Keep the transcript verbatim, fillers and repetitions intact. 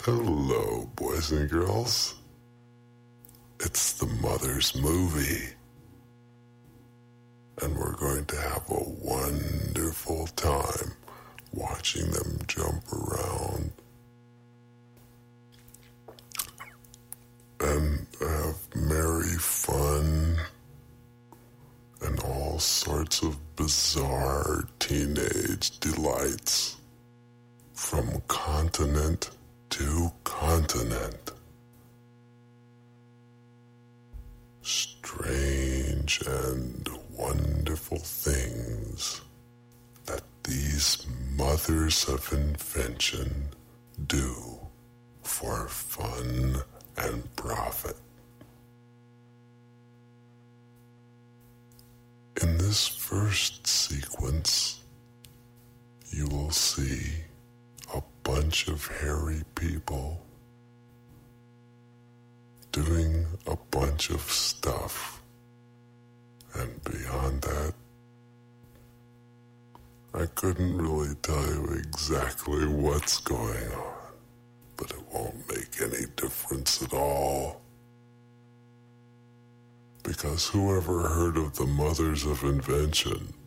Hello, boys and girls. It's the Mother's Movie. And we're going to have a wonderful time watching them jump around and have merry fun and all sorts of bizarre teenage delights from continent to continent. Strange and wonderful things that these mothers of invention do for fun and profit. In this first sequence, you will see a bunch of hairy people doing a bunch of stuff, and beyond that, I couldn't really tell you exactly what's going on, but it won't make any difference at all, because whoever heard of the mothers of invention